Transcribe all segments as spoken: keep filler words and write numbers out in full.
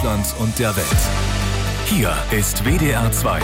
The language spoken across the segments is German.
Deutschland und der Welt. Hier ist W D R zwei.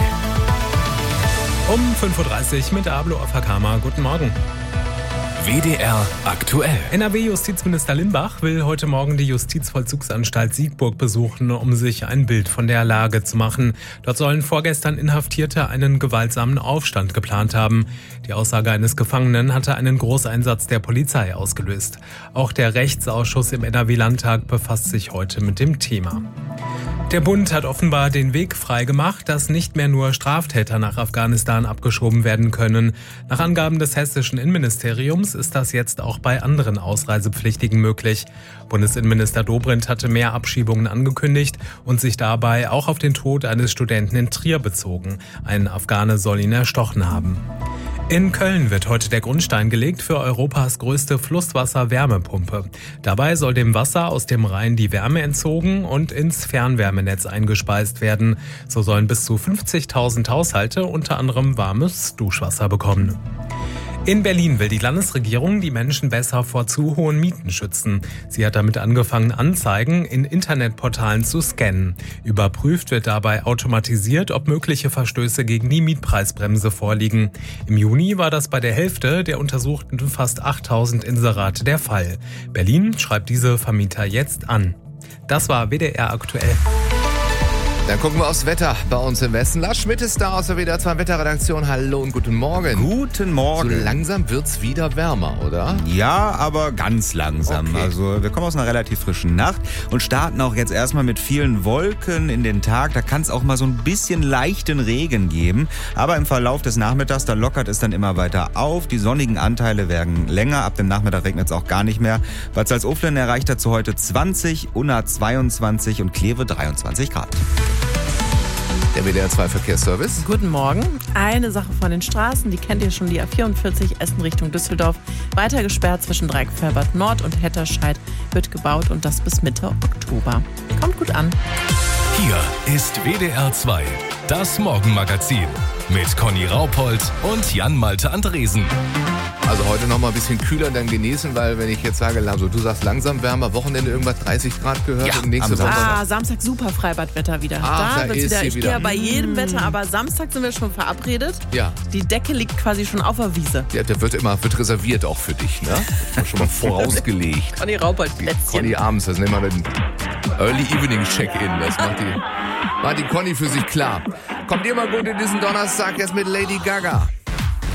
Um fünf Uhr dreißig mit Ablo Afakama. Guten Morgen. W D R aktuell. N R W-Justizminister Limbach will heute Morgen die Justizvollzugsanstalt Siegburg besuchen, um sich ein Bild von der Lage zu machen. Dort sollen vorgestern Inhaftierte einen gewaltsamen Aufstand geplant haben. Die Aussage eines Gefangenen hatte einen Großeinsatz der Polizei ausgelöst. Auch der Rechtsausschuss im N R W-Landtag befasst sich heute mit dem Thema. Der Bund hat offenbar den Weg freigemacht, dass nicht mehr nur Straftäter nach Afghanistan abgeschoben werden können. Nach Angaben des hessischen Innenministeriums ist das jetzt auch bei anderen Ausreisepflichtigen möglich. Bundesinnenminister Dobrindt hatte mehr Abschiebungen angekündigt und sich dabei auch auf den Tod eines Studenten in Trier bezogen. Ein Afghane soll ihn erstochen haben. In Köln wird heute der Grundstein gelegt für Europas größte Flusswasser-Wärmepumpe. Dabei soll dem Wasser aus dem Rhein die Wärme entzogen und ins Fernwärmenetz eingespeist werden. So sollen bis zu fünfzigtausend Haushalte unter anderem warmes Duschwasser bekommen. In Berlin will die Landesregierung die Menschen besser vor zu hohen Mieten schützen. Sie hat damit angefangen, Anzeigen in Internetportalen zu scannen. Überprüft wird dabei automatisiert, ob mögliche Verstöße gegen die Mietpreisbremse vorliegen. Im Juni war das bei der Hälfte der untersuchten fast achttausend Inserate der Fall. Berlin schreibt diese Vermieter jetzt an. Das war W D R aktuell. Dann gucken wir aufs Wetter bei uns im Westen. Lars Schmidt ist da aus der W D R zwei Wetterredaktion. Hallo und guten Morgen. Guten Morgen. So langsam wird's wieder wärmer, oder? Ja, aber ganz langsam. Okay. Also wir kommen aus einer relativ frischen Nacht und starten auch jetzt erstmal mit vielen Wolken in den Tag. Da kann es auch mal so ein bisschen leichten Regen geben. Aber im Verlauf des Nachmittags, da lockert es dann immer weiter auf. Die sonnigen Anteile werden länger. Ab dem Nachmittag regnet es auch gar nicht mehr. Bad Salzuflen erreicht dazu heute zwanzig, Unna zweiundzwanzig und Kleve dreiundzwanzig Grad. Der W D R zwei Verkehrsservice. Guten Morgen. Eine Sache von den Straßen, die kennt ihr schon, die A vierundvierzig Essen Richtung Düsseldorf. Weiter gesperrt zwischen Dreieckfelbert Nord und Hetterscheid, wird gebaut und das bis Mitte Oktober. Kommt gut an. Hier ist W D R zwei, das Morgenmagazin mit Conny Raupold und Jan-Malte Andresen. Also heute noch mal ein bisschen kühler dann genießen, weil wenn ich jetzt sage, also du sagst langsam wärmer, Wochenende irgendwas dreißig Grad gehört Ja, und nächste am Woche. Ah, Samstag super Freibadwetter wieder. Ach, da da wird's ist wieder. sie Ich wieder. gehe ja bei jedem Wetter, aber Samstag sind wir schon verabredet. Ja. Die Decke liegt quasi schon auf der Wiese. Ja, der wird immer wird reserviert auch für dich, ne? Wird schon mal vorausgelegt. Conny Raupold Plätzchen. Conny abends, das nennen wir den Early Evening Check-in. Das macht die, macht die Conny für sich klar. Kommt ihr mal gut in diesen Donnerstag jetzt mit Lady Gaga.